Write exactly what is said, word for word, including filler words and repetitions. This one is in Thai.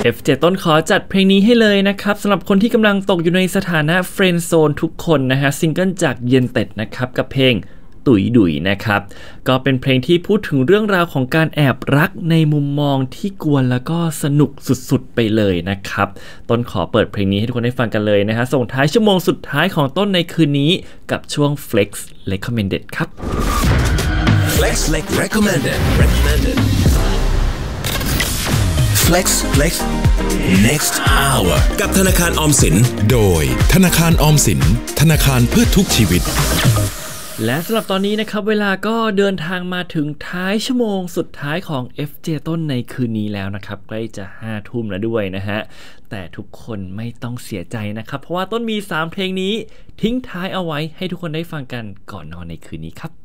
เอฟ เจ ต้นขอจัดเพลงนี้ให้เลยนะครับสำหรับคนที่กำลังตกอยู่ในสถานะเฟรนด์โซนทุกคนนะฮะซิงเกิลจากเย็นเต็ดนะครับกับเพลงตุ๋ยดุยนะครับก็เป็นเพลงที่พูดถึงเรื่องราวของการแอบรักในมุมมองที่กวนแล้วก็สนุกสุดๆไปเลยนะครับต้นขอเปิดเพลงนี้ให้ทุกคนได้ฟังกันเลยนะฮะส่งท้ายชั่วโมงสุดท้ายของต้นในคืนนี้กับช่วง Flex Recommended ครับ Flex Recommended Recommended Flex Flex Next Hour กับธนาคารออมสินโดยธนาคารออมสินธนาคารเพื่อทุกชีวิตและสำหรับตอนนี้นะครับเวลาก็เดินทางมาถึงท้ายชั่วโมงสุดท้ายของ เอฟ เจ ต้นในคืนนี้แล้วนะครับใกล้จะห้าทุ่มแล้วด้วยนะฮะแต่ทุกคนไม่ต้องเสียใจนะครับเพราะว่าต้นมีสามเพลงนี้ทิ้งท้ายเอาไว้ให้ทุกคนได้ฟังกันก่อนนอนในคืนนี้ครับ